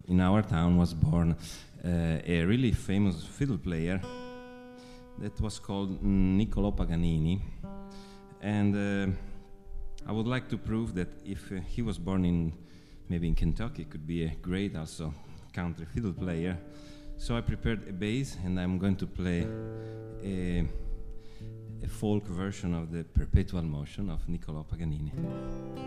in our town was born a really famous fiddle player that was called Niccolò Paganini. And I would like to prove that if he was born in maybe in Kentucky, could be a great also country fiddle player. So I prepared a bass, and I'm going to play a folk version of the Perpetual Motion of Niccolò Paganini.